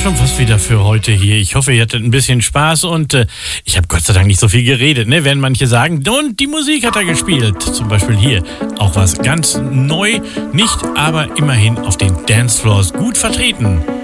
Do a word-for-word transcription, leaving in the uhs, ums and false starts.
schon fast wieder für heute hier. Ich hoffe, ihr hattet ein bisschen Spaß und äh, ich habe Gott sei Dank nicht so viel geredet, ne? Werden manche sagen, und die Musik hat er gespielt. Zum Beispiel hier auch was ganz neu, nicht aber immerhin auf den Dancefloors gut vertreten.